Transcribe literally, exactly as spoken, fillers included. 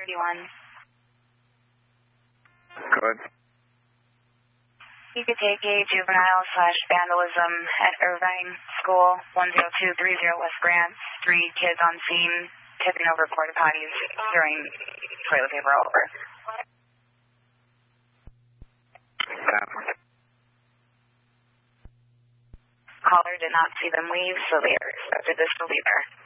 thirty-one. Good. You could take a juvenile slash vandalism at Irvine School, one zero two three zero West Grant. Three kids on scene tipping over porta potties, throwing toilet paper all over. Caller did not see them leave, so they are expected to still be there.